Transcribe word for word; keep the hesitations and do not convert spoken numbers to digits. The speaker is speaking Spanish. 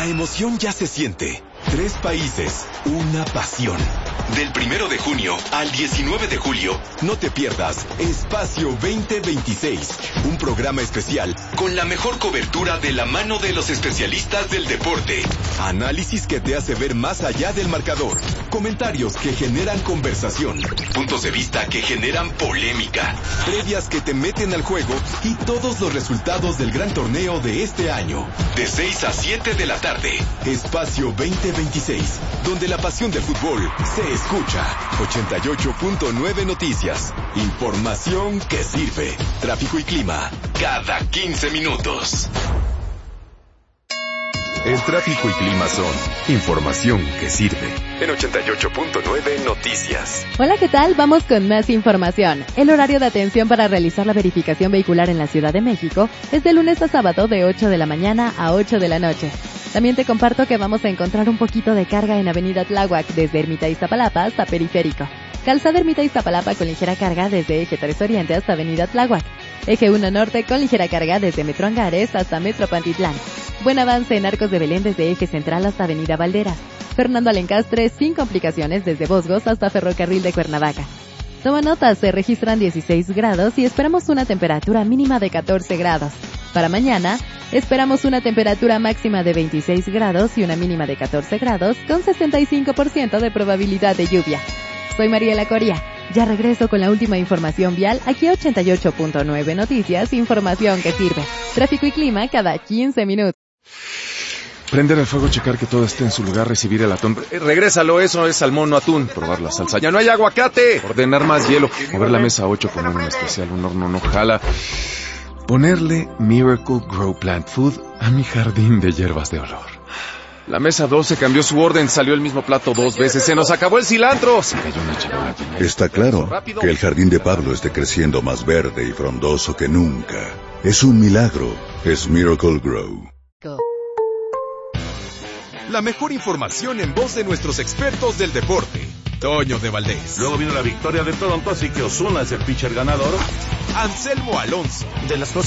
La emoción ya se siente. Tres países, una pasión. Del primero de junio al diecinueve de julio, no te pierdas Espacio veinte veintiséis, un programa especial con la mejor cobertura de la mano de los especialistas del deporte. Análisis que te hace ver más allá del marcador, comentarios que generan conversación, puntos de vista que generan polémica, previas que te meten al juego y todos los resultados del gran torneo de este año. De seis a siete de la tarde, Espacio veinte veintiséis, donde la pasión del fútbol se escucha. ochenta y ocho punto nueve Noticias. Información que sirve. Tráfico y clima cada quince minutos. El tráfico y clima son información que sirve. En ochenta y ocho punto nueve Noticias. Hola, ¿qué tal? Vamos con más información. El horario de atención para realizar la verificación vehicular en la Ciudad de México es de lunes a sábado de ocho de la mañana a ocho de la noche. También te comparto que vamos a encontrar un poquito de carga en Avenida Tláhuac desde Ermita Iztapalapa hasta Periférico. Calzada Ermita Iztapalapa con ligera carga desde Eje tres Oriente hasta Avenida Tláhuac. Eje uno Norte con ligera carga desde Metro Angares hasta Metro Pantitlán. Buen avance en Arcos de Belén desde Eje Central hasta Avenida Valderas. Fernando Alencastre sin complicaciones desde Bosgos hasta Ferrocarril de Cuernavaca. Toma nota, se registran dieciséis grados y esperamos una temperatura mínima de catorce grados. Para mañana, esperamos una temperatura máxima de veintiséis grados y una mínima de catorce grados con sesenta y cinco por ciento de probabilidad de lluvia. Soy Mariela Coria. Ya regreso con la última información vial aquí a ochenta y ocho punto nueve Noticias, información que sirve. Tráfico y clima cada quince minutos. Prender el fuego, checar que todo esté en su lugar, recibir el atún. Eh, regrésalo, eso es salmón, no atún. Probar la salsa. ¡Ya no hay aguacate! Ordenar más hielo. Mover la mesa ocho, poner un especial, un horno no jala. Ponerle Miracle Grow Plant Food a mi jardín de hierbas de olor. La mesa doce cambió su orden, salió el mismo plato dos veces. ¡Se nos acabó el cilantro! Se cayó una charola. Está claro que el jardín de Pablo esté creciendo más verde y frondoso que nunca. Es un milagro. Es Miracle Grow. La mejor información en voz de nuestros expertos del deporte. Toño de Valdés. Luego vino la victoria de Toronto, así que Ozuna es el pitcher ganador. Anselmo Alonso. De las cosas